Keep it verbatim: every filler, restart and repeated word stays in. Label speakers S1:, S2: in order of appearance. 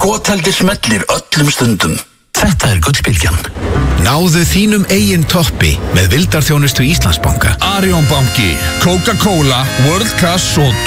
S1: Skotheldi smellir öllum stundum. Þetta er Gullbylgjan.
S2: Náðu þínum eigin toppi með vildarþjónustu Íslandsbanka.
S3: Arion banki, Coca-Cola, World Class og